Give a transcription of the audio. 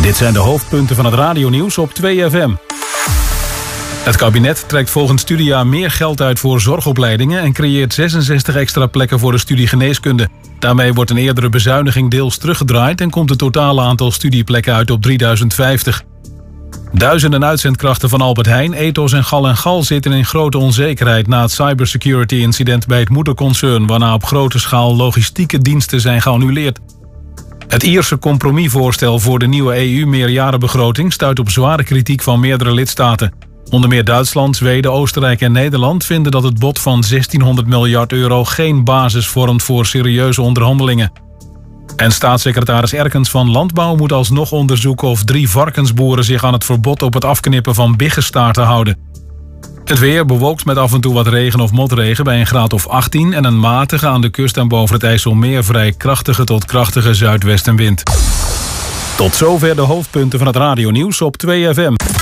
Dit zijn de hoofdpunten van het radionieuws op 2FM. Het kabinet trekt volgens Studia meer geld uit voor zorgopleidingen en creëert 66 extra plekken voor de studie geneeskunde. Daarmee wordt een eerdere bezuiniging deels teruggedraaid en komt het totale aantal studieplekken uit op 3050. Duizenden uitzendkrachten van Albert Heijn, Ethos en Gal zitten in grote onzekerheid na het cybersecurity-incident bij het moederconcern, waarna op grote schaal logistieke diensten zijn geannuleerd. Het Ierse compromisvoorstel voor de nieuwe EU-meerjarenbegroting stuit op zware kritiek van meerdere lidstaten. Onder meer Duitsland, Zweden, Oostenrijk en Nederland vinden dat het bod van 1600 miljard euro geen basis vormt voor serieuze onderhandelingen. En staatssecretaris Erkens van Landbouw moet alsnog onderzoeken of 3 varkensboeren zich aan het verbod op het afknippen van biggestaarten houden. Het weer bewolkt met af en toe wat regen of motregen bij een graad of 18 en een matige aan de kust en boven het IJsselmeer vrij krachtige tot krachtige zuidwestenwind. Tot zover de hoofdpunten van het radionieuws op 2FM.